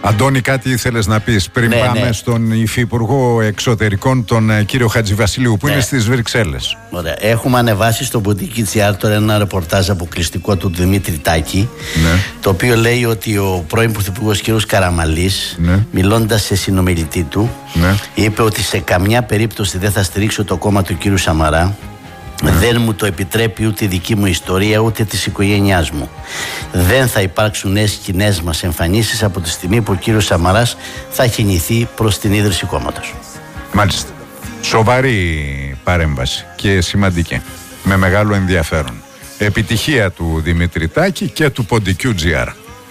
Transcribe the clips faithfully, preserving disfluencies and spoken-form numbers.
Αντώνη, κάτι ήθελες να πεις πριν ναι, πάμε ναι. στον Υφυπουργό Εξωτερικών, τον κύριο Χατζηβασιλείου, που ναι. είναι στις Βρυξέλλες. Ωραία. Έχουμε ανεβάσει στο Boutique.gr τώρα ένα ρεπορτάζ αποκλειστικό του Δημήτρη Τάκη, ναι. το οποίο λέει ότι ο πρώην Πρωθυπουργός κ. Καραμαλής, ναι. μιλώντας σε συνομιλητή του, ναι. είπε ότι σε καμιά περίπτωση δεν θα στηρίξω το κόμμα του κ. Σαμαρά. Mm. Δεν μου το επιτρέπει ούτε η δική μου ιστορία ούτε της οικογένειάς μου. Δεν θα υπάρξουν νέες κοινές μας εμφανίσεις από τη στιγμή που ο κύριος Σαμαράς θα κινηθεί προς την ίδρυση κόμματος. Μάλιστα. Σοβαρή παρέμβαση και σημαντική, με μεγάλο ενδιαφέρον. Επιτυχία του Δημήτρη Τάκη και του Ποντικού.gr.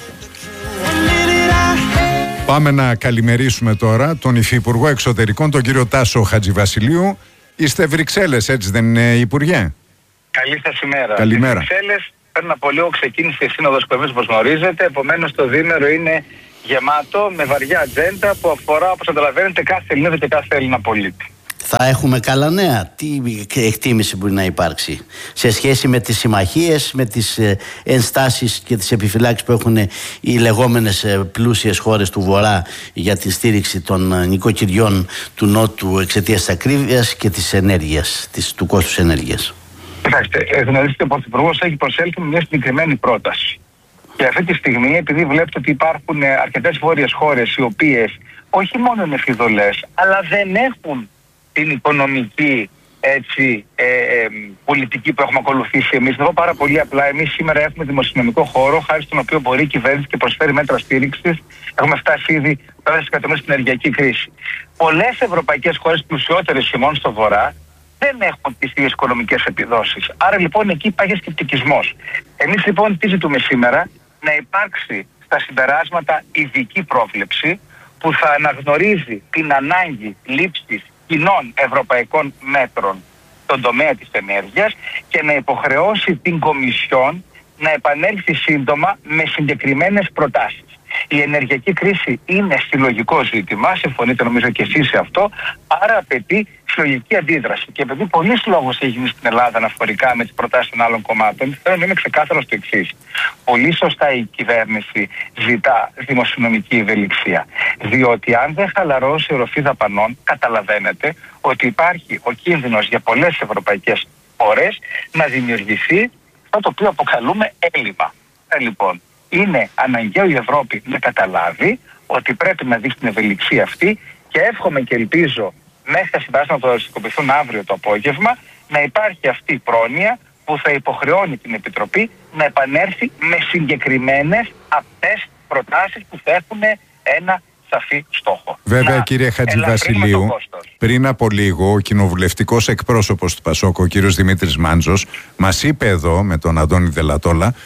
Πάμε να καλημερίσουμε τώρα τον Υφυπουργό Εξωτερικών, τον κύριο Τάσο Χατζηβασιλείου. Είστε Βρυξέλλες, έτσι δεν είναι, Υπουργέ? Καλή σας ημέρα. Καλημέρα. Στις Βρυξέλλες πριν από λίγο ξεκίνησε η Σύνοδος Κορυφής, όπως γνωρίζετε. Επομένως το διήμερο είναι γεμάτο με βαριά ατζέντα που αφορά, όπως καταλαβαίνετε, κάθε Ελληνίδα και κάθε Έλληνα πολίτη. Θα έχουμε καλά νέα? Τι εκτίμηση μπορεί να υπάρξει σε σχέση με τις συμμαχίες, με τις ε, ενστάσεις και τις επιφυλάξεις που έχουν οι λεγόμενες ε, πλούσιες χώρες του Βορρά για τη στήριξη των ε, νοικοκυριών του Νότου εξαιτίας της ακρίβειας και της ενέργειας, της, του κόστους ενέργειας? Κοιτάξτε, γνωρίζετε, ο Πρωθυπουργός έχει προσέλθει με μια συγκεκριμένη πρόταση. Και αυτή τη στιγμή, επειδή βλέπετε ότι υπάρχουν αρκετές βόρειες χώρες οι οποίες όχι μόνο είναι φιδωλές, αλλά δεν έχουν την οικονομική έτσι, ε, ε, πολιτική που έχουμε ακολουθήσει εμείς. Να πω πάρα πολύ απλά, εμείς σήμερα έχουμε δημοσιονομικό χώρο, χάρη στον οποίο μπορεί η κυβέρνηση και προσφέρει μέτρα στήριξης. Έχουμε φτάσει ήδη πέρα δισεκατομμύρια στην ενεργειακή κρίση. Πολλές ευρωπαϊκές χώρες πλουσιότερες ημών στο Βορρά δεν έχουν τις ίδιες οικονομικές επιδόσεις. Άρα λοιπόν εκεί υπάρχει σκεπτικισμός. Εμείς λοιπόν τι ζητούμε σήμερα? Να υπάρξει στα συμπεράσματα ειδική πρόβλεψη που θα αναγνωρίζει την ανάγκη λήψης κοινών ευρωπαϊκών μέτρων στον τομέα της ενέργειας και να υποχρεώσει την Κομισιόν να επανέλθει σύντομα με συγκεκριμένες προτάσεις. Η ενεργειακή κρίση είναι συλλογικό ζήτημα, συμφωνείτε νομίζω και εσείς σε αυτό, άρα απαιτεί συλλογική αντίδραση. Και επειδή πολλής λόγος έχει γίνει στην Ελλάδα αναφορικά με τις προτάσεις των άλλων κομμάτων, θέλω να είμαι ξεκάθαρο στο εξής. Πολύ σωστά η κυβέρνηση ζητά δημοσιονομική ευελιξία. Διότι αν δεν χαλαρώσει η οροφή δαπανών, καταλαβαίνετε ότι υπάρχει ο κίνδυνος για πολλές ευρωπαϊκές χώρες να δημιουργηθεί αυτό το οποίο αποκαλούμε έλλειμμα. Ε, λοιπόν, είναι αναγκαίο η Ευρώπη να καταλάβει ότι πρέπει να δείξει την ευελιξία αυτή και εύχομαι και ελπίζω μέχρι τα συμπεράσματα που θα συσκοπηθούν αύριο το απόγευμα να υπάρχει αυτή η πρόνοια που θα υποχρεώνει την Επιτροπή να επανέλθει με συγκεκριμένες απτές προτάσεις που θα έχουν ένα σαφή στόχο. Βέβαια, να κύριε Χατζηβασιλείου, πριν από λίγο ο κοινοβουλευτικός εκπρόσωπος του ΠΑΣΟΚ, ο κύριος Δημήτρης Μάντζος, μας είπε εδώ με τον Αντώνη Δελατόλα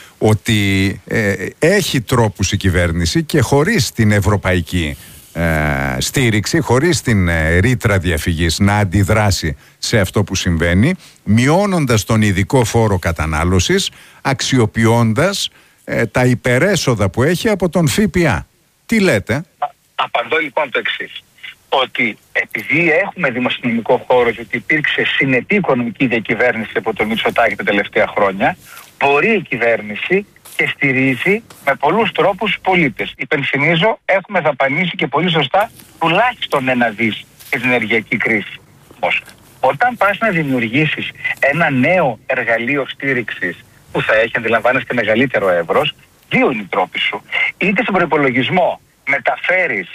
ότι ε, έχει τρόπους η κυβέρνηση και χωρίς την ευρωπαϊκή ε, στήριξη, χωρίς την ε, ρήτρα διαφυγής να αντιδράσει σε αυτό που συμβαίνει, μειώνοντας τον ειδικό φόρο κατανάλωσης, αξιοποιώντας ε, τα υπερέσοδα που έχει από τον ΦΠΑ. Τι λέτε? Απαντώ λοιπόν το εξής. Ότι επειδή έχουμε δημοσιονομικό χώρο, γιατί υπήρξε συνετή οικονομική διακυβέρνηση από τον Μητσοτάκη τα τελευταία χρόνια, μπορεί η κυβέρνηση και στηρίζει με πολλούς τρόπους πολίτες. Υπενθυμίζω, έχουμε δαπανίσει και πολύ σωστά τουλάχιστον ένα δις στην ενεργειακή κρίση. Όμως, όταν πας να δημιουργήσεις ένα νέο εργαλείο στήριξης που θα έχει, αντιλαμβάνεστε, μεγαλύτερο εύρος, δύο είναι οι τρόποι σου. Είτε στον προϋπολογισμό μεταφέρεις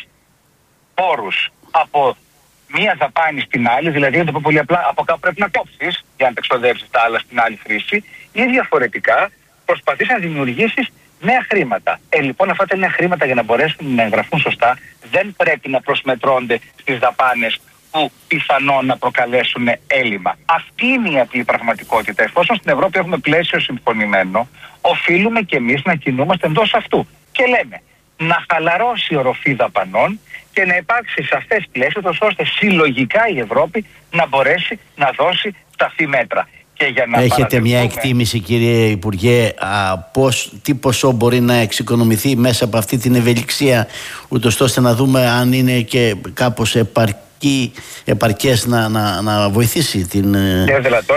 πόρους από μία δαπάνη στην άλλη, δηλαδή να το πω πολύ απλά, από κάπου πρέπει να κόψεις για να τα εξοδεύσεις τα άλλα στην άλλη χρήση, ή διαφορετικά προσπαθείς να δημιουργήσεις νέα χρήματα. Ε, λοιπόν, αυτά τα νέα χρήματα για να μπορέσουν να εγγραφούν σωστά δεν πρέπει να προσμετρώνται στις δαπάνες που πιθανόν να προκαλέσουν έλλειμμα. Αυτή είναι η απλή πραγματικότητα. Εφόσον στην Ευρώπη έχουμε πλαίσιο συμφωνημένο, οφείλουμε και εμείς να κινούμαστε εντός αυτού. Και λέμε να χαλαρώσει η οροφή δαπανών και να υπάρξει σαφές πλαίσιο, ώστε συλλογικά η Ευρώπη να μπορέσει να δώσει σαφή μέτρα. Και για να έχετε μια εκτίμηση, κύριε Υπουργέ, α, πώς, τι ποσό μπορεί να εξοικονομηθεί μέσα από αυτή την ευελιξία, ούτως ώστε να δούμε αν είναι και κάπως επαρκή, επαρκές να, να, να βοηθήσει την... Κύριε Δελατόλα,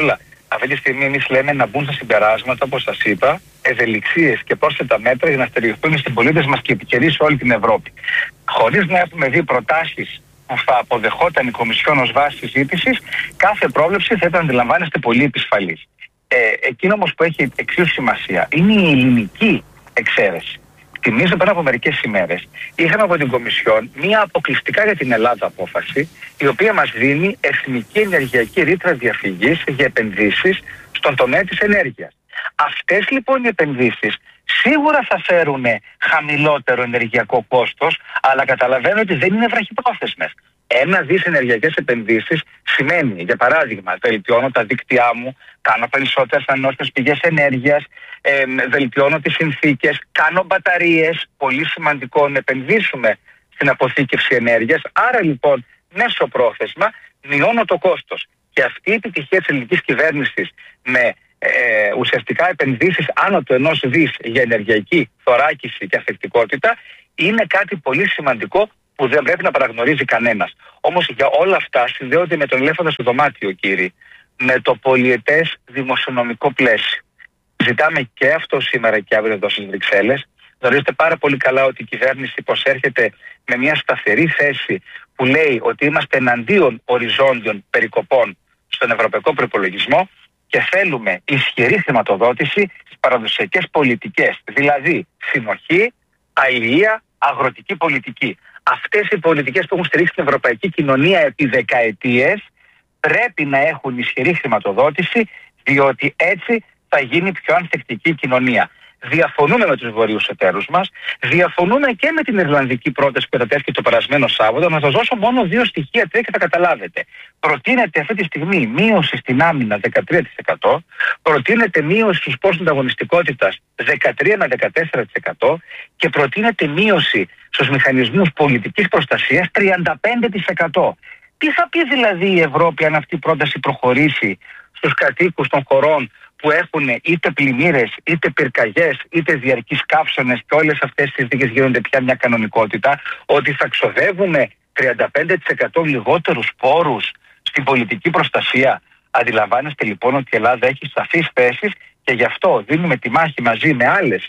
Αυτή τη στιγμή εμείς λέμε να μπουν στα συμπεράσματα, όπως σας είπα, ευελιξίες και πρόσθετα μέτρα για να στηριχθούν στις πολίτες μας και επικαιρείς σε όλη την Ευρώπη. Χωρίς να έχουμε δει προτάσεις που θα αποδεχόταν η Κομισιόν ως βάση συζήτησης, κάθε πρόβλεψη θα ήταν, αντιλαμβάνεστε, πολύ επισφαλής. Ε, εκείνο όμως που έχει εξίσου σημασία είναι η ελληνική εξαίρεση. Θυμίζω πριν από μερικές ημέρες είχαμε από την Κομισιόν μία αποκλειστικά για την Ελλάδα απόφαση, η οποία μας δίνει εθνική ενεργειακή ρήτρα διαφυγής για επενδύσεις στον τομέα της ενέργειας. Αυτές λοιπόν οι επενδύσεις σίγουρα θα φέρουν χαμηλότερο ενεργειακό κόστος, αλλά καταλαβαίνω ότι δεν είναι βραχυπρόθεσμες. Ένα δις ενεργειακές επενδύσεις σημαίνει, για παράδειγμα, βελτιώνω τα δίκτυά μου, κάνω περισσότερες ανανεώσιμες πηγές ενέργειας, ε, βελτιώνω τις συνθήκες, κάνω μπαταρίες, πολύ σημαντικό να επενδύσουμε στην αποθήκευση ενέργειας. Άρα λοιπόν, μέσω πρόθεσμα, μειώνω το κόστος. Και αυτή η επιτυχία της ελληνικής κυβέρνησης με ε, ουσιαστικά επενδύσεις άνω του ενός δις για ενεργειακή θωράκιση και ανθεκτικότητα είναι κάτι πολύ σημαντικό που δεν πρέπει να παραγνωρίζει κανένας. Όμως για όλα αυτά συνδέονται με τον ελέφαντα στο δωμάτιο, κύριοι, με το πολυετές δημοσιονομικό πλαίσιο. Ζητάμε και αυτό σήμερα και αύριο εδώ στις Βρυξέλλες. Γνωρίζετε πάρα πολύ καλά ότι η κυβέρνηση υποσέρχεται με μια σταθερή θέση που λέει ότι είμαστε εναντίον οριζόντιων περικοπών στον ευρωπαϊκό προϋπολογισμό και θέλουμε ισχυρή χρηματοδότηση στις παραδοσιακές πολιτικές, δηλαδή συνοχή, αλληλεία, αγροτική πολιτική. Αυτές οι πολιτικές που έχουν στηρίξει την ευρωπαϊκή κοινωνία επί δεκαετίες πρέπει να έχουν ισχυρή χρηματοδότηση, διότι έτσι θα γίνει πιο ανθεκτική κοινωνία. Διαφωνούμε με τους βορείους εταίρους μας, διαφωνούμε και με την ιρλανδική πρόταση που κατατέθηκε το περασμένο Σάββατο. Να σας δώσω μόνο δύο στοιχεία, τρία και θα καταλάβετε. Προτείνεται αυτή τη στιγμή μείωση στην άμυνα δεκατρία τοις εκατό, προτείνεται μείωση στους πόρους ανταγωνιστικότητας δεκατρία με δεκατέσσερα τοις εκατό και προτείνεται μείωση στους μηχανισμούς πολιτικής προστασίας τριάντα πέντε τοις εκατό. Τι θα πει δηλαδή η Ευρώπη αν αυτή η πρόταση προχωρήσει στους κατοίκους των χωρών που έχουν είτε πλημμύρες, είτε πυρκαγιές, είτε διαρκείς καύσονες και όλες αυτές τις συνθήκες γίνονται πια μια κανονικότητα, ότι θα ξοδεύουμε τριάντα πέντε τοις εκατό λιγότερους πόρους στην πολιτική προστασία? Αντιλαμβάνεστε λοιπόν ότι η Ελλάδα έχει σαφείς θέσεις και γι' αυτό δίνουμε τη μάχη μαζί με άλλες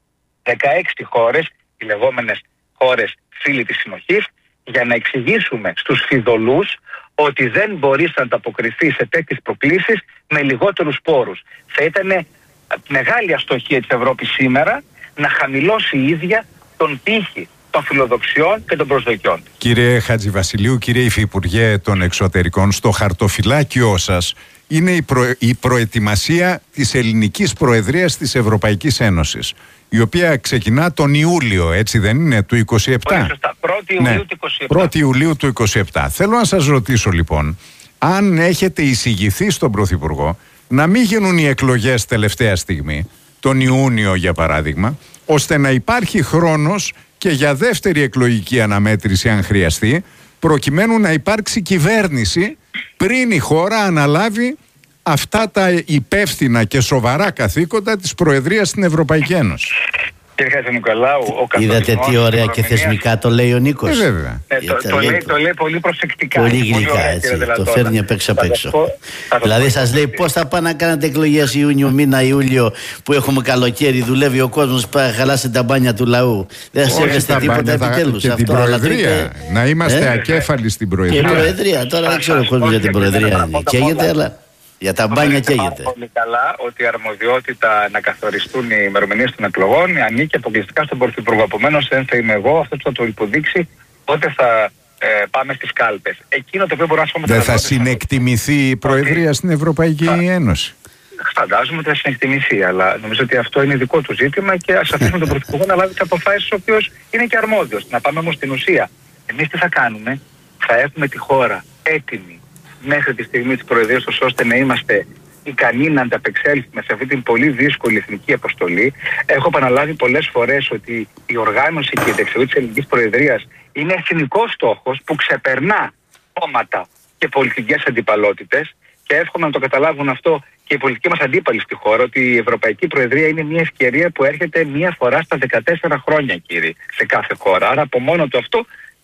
δεκαέξι χώρες, οι λεγόμενες χώρες φίλοι της συνοχής, για να εξηγήσουμε στους φιδωλούς ότι δεν μπορείς να ανταποκριθεί σε τέτοιες προκλήσεις με λιγότερους πόρους. Θα ήταν μεγάλη αστοχία της Ευρώπης σήμερα να χαμηλώσει η ίδια τον πύχη των φιλοδοξιών και των προσδοκιών. Κύριε Χατζηβασιλείου, κύριε Υφυπουργέ των Εξωτερικών, στο χαρτοφυλάκιό σας είναι η, προ... η προετοιμασία της ελληνικής προεδρίας της Ευρωπαϊκής Ένωσης, η οποία ξεκινά τον Ιούλιο, έτσι δεν είναι, του είκοσι επτά. Πολύ σωστά. πρώτη Ιουλίου του είκοσι επτά. πρώτη Ιουλίου του είκοσι επτά. Θέλω να σας ρωτήσω λοιπόν, αν έχετε εισηγηθεί στον Πρωθυπουργό να μην γίνουν οι εκλογές τελευταία στιγμή, τον Ιούνιο για παράδειγμα, ώστε να υπάρχει χρόνος και για δεύτερη εκλογική αναμέτρηση αν χρειαστεί, προκειμένου να υπάρξει κυβέρνηση πριν η χώρα αναλάβει αυτά τα υπεύθυνα και σοβαρά καθήκοντα της Προεδρίας στην Ευρωπαϊκή Ένωση. Κύριε Χατζηνικολάου, ο είδατε τι ωραία και θεσμικά το λέει ο Νίκος. Ε, βέβαια. Ε, το, το, λέει, το λέει πολύ προσεκτικά. Πολύ γλυκά, έτσι. Το φέρνει απ' έξω απ' έξω. Δηλαδή σας λέει πώς θα πάνε να κάνετε εκλογές Ιούνιο, μήνα Ιούλιο που έχουμε καλοκαίρι, δουλεύει ο κόσμος, πάει να χαλάσει τα μπάνια του λαού. Δεν σέβεστε τίποτα επιτέλους. Και την Προεδρία. Να είμαστε ακέφαλοι στην Προεδρία. Και η Προεδρία. Τώρα δεν ξέρω ο κόσμος για την Προεδρία. Καίγεται, αλλά. Για τα μπάνια καίγεται. Πολύ καλά ότι η αρμοδιότητα να καθοριστούν οι ημερομηνίες των εκλογών ανήκει αποκλειστικά στον Πρωθυπουργό. Επομένως, δεν θα είμαι εγώ αυτό που θα το υποδείξει πότε θα ε, πάμε στις κάλπες. Εκείνο το οποίο μπορώ να σου πω. Δεν θα συνεκτιμηθεί η Προεδρία ότι στην Ευρωπαϊκή θα... Ένωση. Φαντάζομαι ότι θα συνεκτιμηθεί, αλλά νομίζω ότι αυτό είναι δικό του ζήτημα και ας αφήσουμε τον Πρωθυπουργό να λάβει τις αποφάσεις, ο οποίος είναι και αρμόδιος. Να πάμε όμως στην ουσία. Εμείς τι θα κάνουμε? Θα έχουμε τη χώρα έτοιμη μέχρι τη στιγμή της Προεδρίας, ώστε να είμαστε ικανοί να ανταπεξέλθουμε σε αυτή την πολύ δύσκολη εθνική αποστολή. Έχω επαναλάβει πολλές φορές ότι η οργάνωση και η δεξιότητα της ελληνικής Προεδρίας είναι εθνικός στόχος που ξεπερνά κόμματα και πολιτικές αντιπαλότητες και εύχομαι να το καταλάβουν αυτό και οι πολιτικοί μας αντίπαλοι στη χώρα, ότι η Ευρωπαϊκή Προεδρία είναι μια ευκαιρία που έρχεται μία φορά στα δεκατέσσερα χρόνια, κύριε, σε κάθε χώρα. Άρα από μόνο του αυτό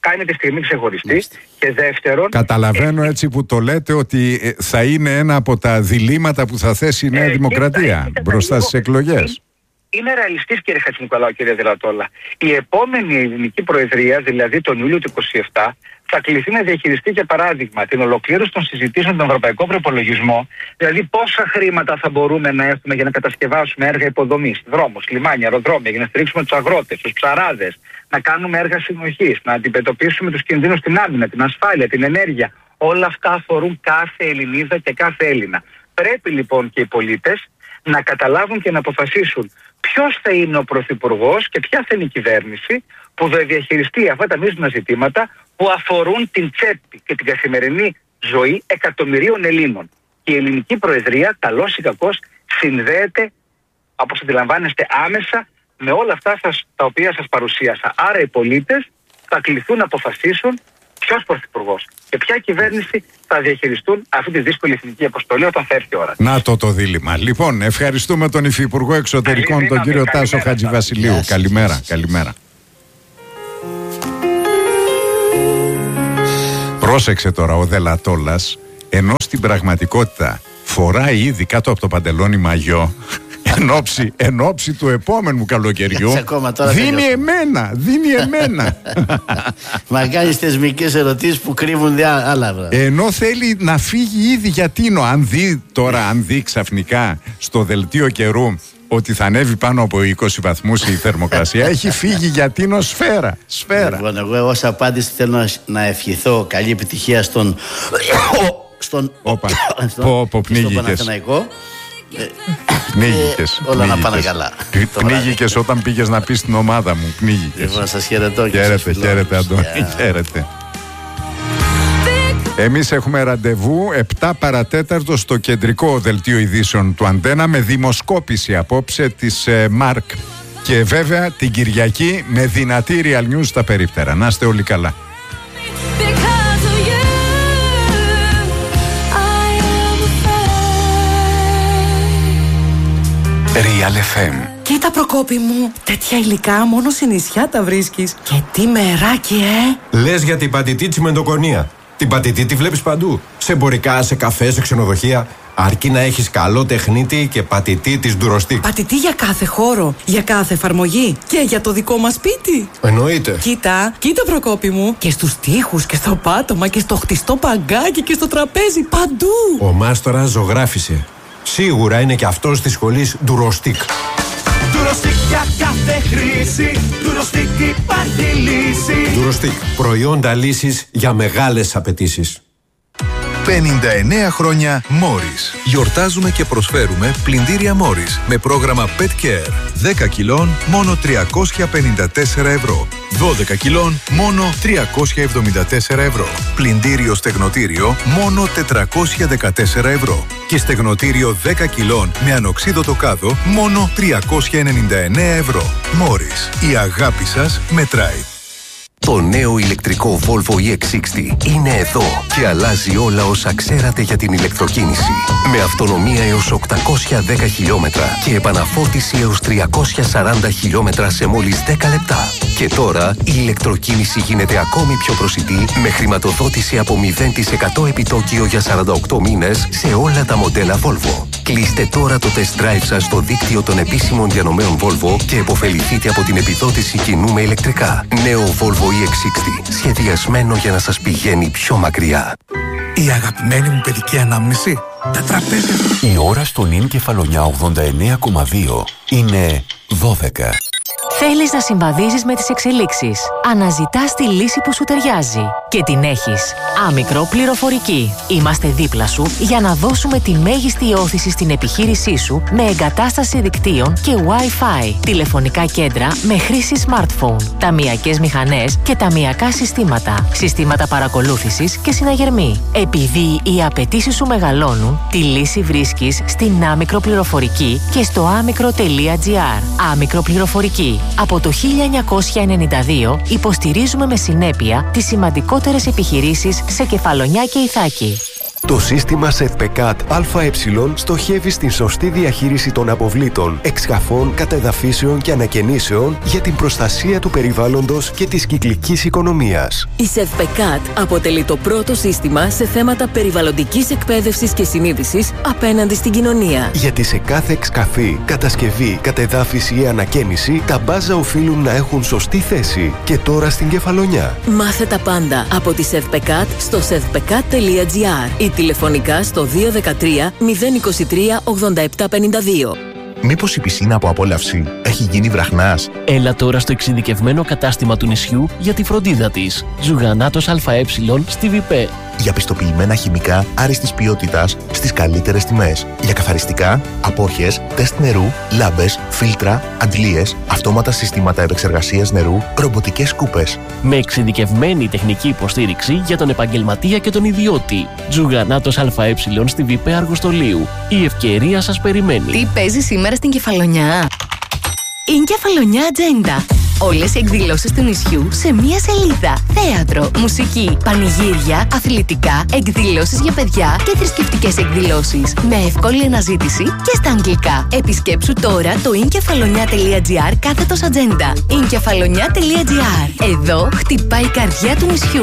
κάνει τη στιγμή ξεχωριστή. Μάλιστα. Και δεύτερον... Καταλαβαίνω ε, έτσι που το λέτε ότι θα είναι ένα από τα διλήμματα που θα θέσει η Νέα ε, Δημοκρατία κοίτα, μπροστά λίγο, στις εκλογές. Είναι ρεαλιστής, κύριε Χατζηνικολάου, κύριε Δελατόλα. Η επόμενη ελληνική προεδρία, δηλαδή τον Ιούλιο του είκοσι επτά, θα κληθεί να διαχειριστεί, για παράδειγμα, την ολοκλήρωση των συζητήσεων των ευρωπαϊκό προπολογισμό, δηλαδή πόσα χρήματα θα μπορούμε να έχουμε για να κατασκευάσουμε έργα υποδομής, δρόμους, λιμάνια, αεροδρόμια, για να στηρίξουμε τους αγρότες, τους ψαράδες, να κάνουμε έργα συνοχής, να αντιμετωπίσουμε τους κινδύνους στην άμυνα, την ασφάλεια, την ενέργεια. Όλα αυτά αφορούν κάθε Ελληνίδα και κάθε Έλληνα. Πρέπει λοιπόν και οι πολίτες να καταλάβουν και να αποφασίσουν ποιος θα είναι ο πρωθυπουργός και ποια θα είναι η κυβέρνηση που θα διαχειριστεί αυτά τα μείζωνα ζητήματα που αφορούν την τσέπη και την καθημερινή ζωή εκατομμυρίων Ελλήνων. Και η ελληνική προεδρία, καλώς ή κακώς, συνδέεται, όπως αντιλαμβάνεστε, άμεσα με όλα αυτά σας, τα οποία σας παρουσίασα. Άρα οι πολίτες θα κληθούν να αποφασίσουν ποιος πρωθυπουργός και ποια κυβέρνηση θα διαχειριστούν αυτή τη δύσκολη εθνική αποστολή όταν θα έρθει η ώρα. Να το το δίλημμα. Λοιπόν, ευχαριστούμε τον Υφυπουργό Εξωτερικών, τον κύριο Τάσο Χατζηβασιλείου. Καλημέρα, καλημέρα. Πρόσεξε τώρα ο Δελατόλας, ενώ στην πραγματικότητα φοράει ήδη κάτω από το παντελόνι μαγιό, εν όψη, εν όψη του επόμενου καλοκαιριού, δίνει εμένα, δίνει εμένα. Μα κάνει θεσμικές ερωτήσεις που κρύβουν άλλα. Ενώ θέλει να φύγει ήδη για Τίνο. Αν δει τώρα, αν δει ξαφνικά στο δελτίο καιρού ότι θα ανέβει πάνω από είκοσι βαθμούς η θερμοκρασία, έχει φύγει για Τίνο σφαίρα. Σφαίρα. Λοιπόν, εγώ ως απάντηση θέλω να ευχηθώ καλή επιτυχία στον στον Όπα, πω, πω, Παναθηναϊκό. Πνίγηκες. Όλα να πάνε καλά. Πνίγηκες όταν πήγες να πεις στην ομάδα μου. Πνίγηκες. Λοιπόν, σας χαιρετώ. Χαίρετε, χαίρετε Αντώνη, χαίρετε. Εμείς έχουμε ραντεβού επτά παρατέταρτο στο κεντρικό δελτίο ειδήσεων του Αντένα με δημοσκόπηση απόψε της ε, ΜΑΡΚ. Και βέβαια την Κυριακή με δυνατή Real News στα περίπτερα. Να είστε όλοι καλά. Real εφ εμ. Κοίτα Προκόπη μου, τέτοια υλικά μόνο σε νησιά τα βρίσκεις. Και τι μεράκι, ε! Λες για την πατητή τσιμεντοκονία. Την πατητή τη βλέπεις παντού. Σε εμπορικά, σε καφέ, σε ξενοδοχεία. Αρκεί να έχεις καλό τεχνίτη και πατητή της Ντουροστίκ. Πατητή για κάθε χώρο, για κάθε εφαρμογή και για το δικό μας σπίτι. Εννοείται. Κοίτα, κοίτα Προκόπη μου. Και στους τοίχους και στο πάτωμα και στο χτιστό παγκάκι και στο τραπέζι, παντού. Ο μάστορας ζωγράφισε. Σίγουρα είναι και αυτός της σχολής Ντουροστίκ. Ντουροστίκ για κάθε χρήση. Ντουροστίκ υπάρχει λύση. Ντουροστίκ. Προϊόντα λύσης για μεγάλες απαιτήσεις. πενήντα εννέα χρόνια Morris. Γιορτάζουμε και προσφέρουμε πλυντήρια Morris με πρόγραμμα Pet Care. δέκα κιλών μόνο τριακόσια πενήντα τέσσερα ευρώ. δώδεκα κιλών μόνο τριακόσια εβδομήντα τέσσερα ευρώ. Πλυντήριο στεγνοτήριο μόνο τετρακόσια δεκατέσσερα ευρώ. Και στεγνοτήριο δέκα κιλών με ανοξίδωτο κάδο μόνο τριακόσια ενενήντα εννέα ευρώ. Morris. Η αγάπη σας μετράει. Το νέο ηλεκτρικό Volvo ι εξ εξήντα είναι εδώ και αλλάζει όλα όσα ξέρατε για την ηλεκτροκίνηση. Με αυτονομία έως οκτακόσια δέκα χιλιόμετρα και επαναφόρτιση έως τριακόσια σαράντα χιλιόμετρα σε μόλις δέκα λεπτά. Και τώρα η ηλεκτροκίνηση γίνεται ακόμη πιο προσιτή με χρηματοδότηση από μηδέν τοις εκατό επιτόκιο για σαράντα οκτώ μήνες σε όλα τα μοντέλα Volvo. Κλείστε τώρα το test drive σας στο δίκτυο των επίσημων διανομέων Volvo και επωφεληθείτε από την επιδότηση κοινού με ηλεκτρικά. Νέο Volvo ι εξ εξήντα, σχεδιασμένο για να σας πηγαίνει πιο μακριά. Η αγαπημένη μου παιδική ανάμνηση, τα τραπέζια. Η ώρα στο νυν Κεφαλονιά ογδόντα εννέα κόμμα δύο είναι δώδεκα. Θέλεις να συμβαδίζεις με τις εξελίξεις. Αναζητάς τη λύση που σου ταιριάζει. Και την έχεις. Άμικρο πληροφορική. Είμαστε δίπλα σου για να δώσουμε τη μέγιστη όθηση στην επιχείρησή σου με εγκατάσταση δικτύων και Wi-Fi. Τηλεφωνικά κέντρα με χρήση smartphone. Ταμειακές μηχανές και ταμειακά συστήματα. Συστήματα παρακολούθησης και συναγερμή. Επειδή οι απαιτήσεις σου μεγαλώνουν, τη λύση βρίσκεις στην Άμικρο πληροφορική και στο άμικρο τελεία τζι άρ. Άμικρο πληροφορική. Από το χίλια εννιακόσια ενενήντα δύο υποστηρίζουμε με συνέπεια τις σημαντικότερες επιχειρήσεις σε Κεφαλονιά και Ιθάκη. Το σύστημα ΣΕΔΠΕΚΑΤ ΑΕ στοχεύει στην σωστή διαχείριση των αποβλήτων, εξκαφών, κατεδαφίσεων και ανακαινήσεων για την προστασία του περιβάλλοντος και της κυκλικής οικονομίας. Η ΣΕΔΠΕΚΑΤ αποτελεί το πρώτο σύστημα σε θέματα περιβαλλοντικής εκπαίδευσης και συνείδησης απέναντι στην κοινωνία. Γιατί σε κάθε εξκαφή, κατασκευή, κατεδάφιση ή ανακαίνιση, τα μπάζα οφείλουν να έχουν σωστή θέση. Και τώρα στην Κεφαλονιά. Μάθε τα πάντα από τη ΣΕΔΠΕΚΑΤ στο σεδπεκάτ τελεία τζι άρ ή τηλεφωνικά στο δύο ένα τρία μηδέν δύο τρία ογδόντα επτά πενήντα δύο. Μήπως η πισίνα από απόλαυση έχει γίνει βραχνάς? Έλα τώρα στο εξειδικευμένο κατάστημα του νησιού για τη φροντίδα της. Ζουγανάτος ΑΕ στη ΒΙΠΕ. Για πιστοποιημένα χημικά άριστης ποιότητας στις καλύτερες τιμές. Για καθαριστικά, απόρχες, τεστ νερού, λάμπες, φίλτρα, αντλίες, αυτόματα συστήματα επεξεργασίας νερού, ρομποτικές σκούπες. Με εξειδικευμένη τεχνική υποστήριξη για τον επαγγελματία και τον ιδιώτη. Ζουγανάτος ΑΕ στη ΒΙΠΕ Αργοστολίου. Η ευκαιρία σας περιμένει. Τι παίζει σήμερα στην Κεφαλονιά? Είναι Κεφαλονιά Ατζέντα. Όλες οι εκδηλώσεις του νησιού σε μία σελίδα. Θέατρο, μουσική, πανηγύρια, αθλητικά, εκδηλώσεις για παιδιά και θρησκευτικές εκδηλώσεις. Με εύκολη αναζήτηση και στα αγγλικά. Επισκέψου τώρα το inkefalonia τελεία τζι άρ κάθετος ατζέντα. inkefalonia τελεία τζι άρ. Εδώ χτυπάει η καρδιά του νησιού.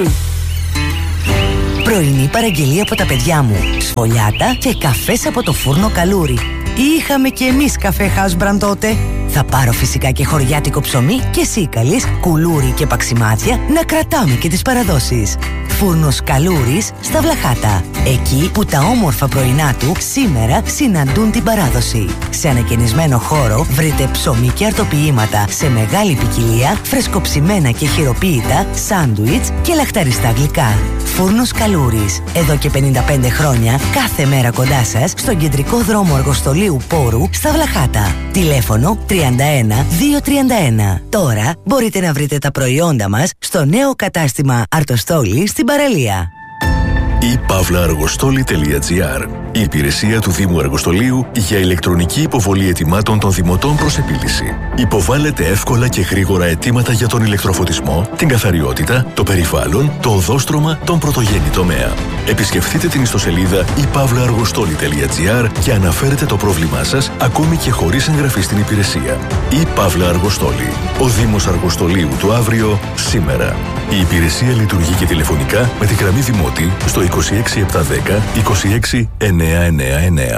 Πρωινή παραγγελία από τα παιδιά μου. Σφολιάτα και καφές από το φούρνο Καλούρι. Είχαμε κι εμείς καφέ Housebrand τότε. Θα πάρω φυσικά και χωριάτικο ψωμί και σίκαλης, κουλούρι και παξιμάδια να κρατάμε και τις παραδόσεις. Φούρνος Καλούρης στα Βλαχάτα. Εκεί που τα όμορφα πρωινά του σήμερα συναντούν την παράδοση. Σε ανακαινισμένο χώρο βρείτε ψωμί και αρτοποιήματα σε μεγάλη ποικιλία, φρεσκοψημένα και χειροποίητα, σάντουιτς και λαχταριστά γλυκά. Φούρνος Καλούρης. Εδώ και πενήντα πέντε χρόνια κάθε μέρα κοντά σας στον κεντρικό δρόμο Αργοστολίου Πόρου στα Βλαχάτα. Τηλέφωνο τριάντα ένα δύο τριάντα ένα. Τώρα μπορείτε να βρείτε τα προϊόντα μας στο νέο κατάστημα Αρτοστόλη στην παραλία. η παύλα αργοστόλη τελεία τζι άρ. Η υπηρεσία του Δήμου Αργοστολίου για ηλεκτρονική υποβολή αιτημάτων των δημοτών προς επίλυση. Υποβάλλετε εύκολα και γρήγορα αιτήματα για τον ηλεκτροφωτισμό, την καθαριότητα, το περιβάλλον, το οδόστρωμα, τον πρωτογενή τομέα. Επισκεφτείτε την ιστοσελίδα η παύλα αργοστόλη τελεία τζι άρ και αναφέρετε το πρόβλημά σας ακόμη και χωρίς εγγραφή στην υπηρεσία. Η παύλα Αργοστόλη. Ο Δήμος Αργοστολίου του αύριο, σήμερα. Η υπηρεσία λειτουργεί και τηλεφωνικά με τη γραμμή Δημότη στο είκοσι έξι επτακόσια δέκα είκοσι έξι εννιακόσια ενενήντα εννέα.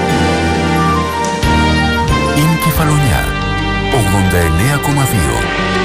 Είναι Κεφαλονιά ογδόντα εννέα κόμμα δύο.